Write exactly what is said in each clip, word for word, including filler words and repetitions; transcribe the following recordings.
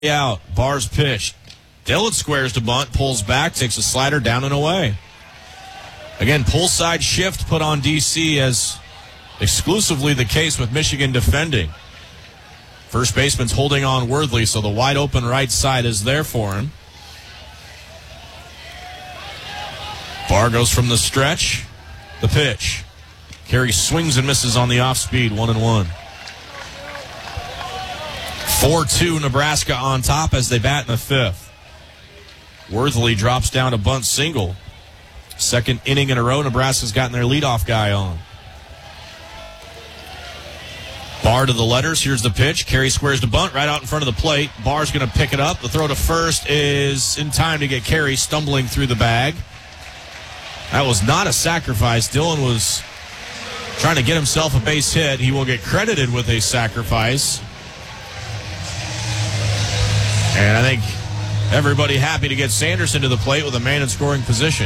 out. Barr's pitch. Dillon squares to bunt, pulls back, takes a slider down and away. Again, pull side shift put on D C as exclusively the case with Michigan defending. First baseman's holding on Worthley, so the wide open right side is there for him. Barr goes from the stretch. The pitch. Carey swings and misses on the off speed, one and one. four two Nebraska on top as they bat in the fifth. Worthley drops down a bunt single. Second inning in a row, Nebraska's gotten their leadoff guy on. Barr to the letters. Here's the pitch. Carey squares to bunt right out in front of the plate. Barr's going to pick it up. The throw to first is in time to get Carey stumbling through the bag. That was not a sacrifice. Dillon was trying to get himself a base hit. He will get credited with a sacrifice. And I think everybody happy to get Sanderson to the plate with a man in scoring position.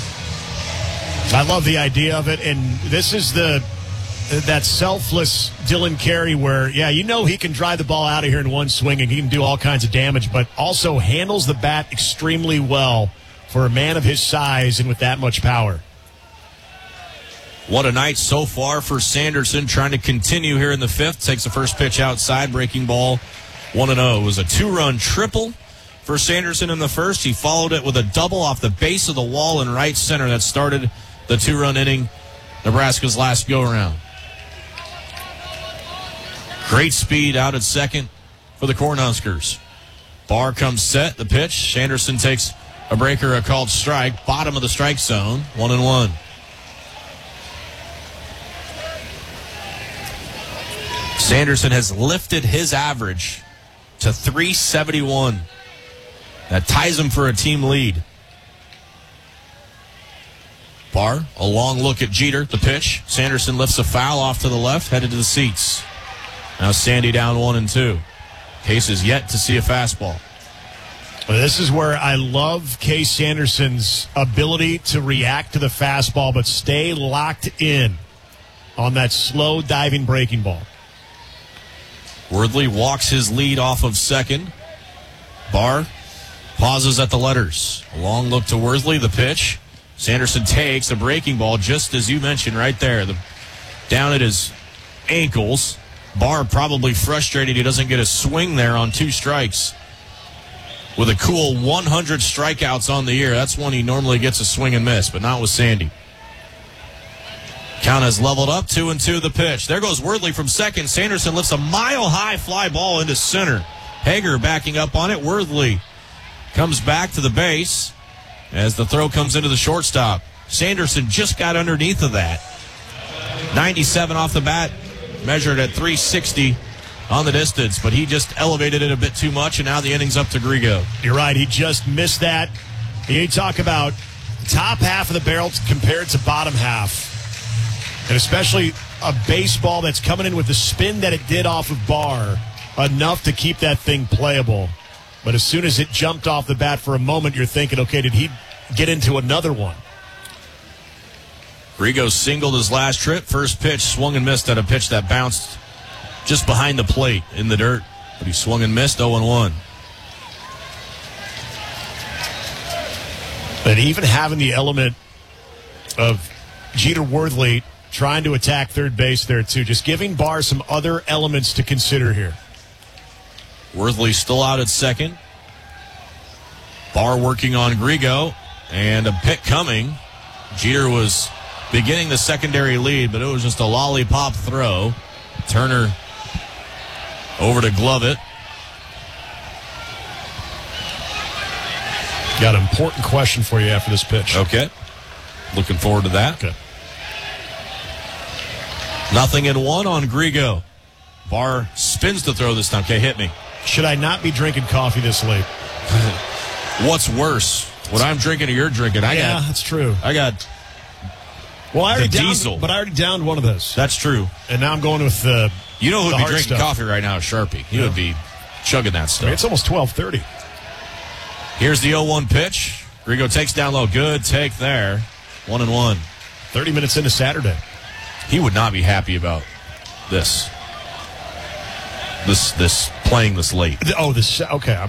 I love the idea of it, and this is the that selfless Dylan Carey where, yeah, you know he can drive the ball out of here in one swing and he can do all kinds of damage, but also handles the bat extremely well for a man of his size and with that much power. What a night so far for Sanderson, trying to continue here in the fifth. Takes the first pitch outside, breaking ball, one and oh. It was a two-run triple for Sanderson in the first. He followed it with a double off the base of the wall in right center that started the two-run inning, Nebraska's last go-around. Great speed out at second for the Cornhuskers. Barr comes set, the pitch. Sanderson takes a breaker, a called strike, bottom of the strike zone, one and one. Sanderson has lifted his average to three seventy-one. That ties him for a team lead. Barr, a long look at Jeter, the pitch. Sanderson lifts a foul off to the left, headed to the seats. Now Sandy down one and two. Case is yet to see a fastball. Well, this is where I love Case Sanderson's ability to react to the fastball but stay locked in on that slow diving breaking ball. Worthley walks his lead off of second. Barr pauses at the letters. A long look to Worthley, the pitch. Sanderson takes a breaking ball, just as you mentioned right there. The, down at his ankles. Barr probably frustrated he doesn't get a swing there on two strikes. With a cool one hundred strikeouts on the year, that's when he normally gets a swing and miss, but not with Sandy. Count has leveled up, two and two the pitch. There goes Worthley from second. Sanderson lifts a mile-high fly ball into center. Hager backing up on it. Worthley comes back to the base as the throw comes into the shortstop. Sanderson just got underneath of that. ninety-seven off the bat, measured at three sixty on the distance, but he just elevated it a bit too much, and now the inning's up to Grigo. You're right, he just missed that. You talk about top half of the barrel compared to bottom half, and especially a baseball that's coming in with the spin that it did off of Barr, enough to keep that thing playable. But as soon as it jumped off the bat for a moment, you're thinking, okay, did he get into another one? Grigo singled his last trip. First pitch, swung and missed at a pitch that bounced just behind the plate in the dirt. But he swung and missed, oh and one. But even having the element of Jeter Worthley trying to attack third base there, too, just giving Barr some other elements to consider here. Worthley still out at second. Barr working on Grigo, and a pick coming. Jeter was beginning the secondary lead, but it was just a lollipop throw. Turner over to glove it. Got an important question for you after this pitch. Okay. Looking forward to that. Okay. Nothing in one on Grigo. Barr spins the throw this time. Okay, hit me. Should I not be drinking coffee this late? What's worse? What I'm drinking or you're drinking? I yeah, got, that's true. I got well, I already the downed, diesel. But I already downed one of those. That's true. And now I'm going with the You know who would be drinking stuff. coffee right now is Sharpie. He yeah. would be chugging that stuff. I mean, it's almost twelve thirty. Here's the oh one pitch. Grigo takes down low. Good take there. One and one. thirty minutes into Saturday. He would not be happy about this. This this playing this late. Oh, this okay.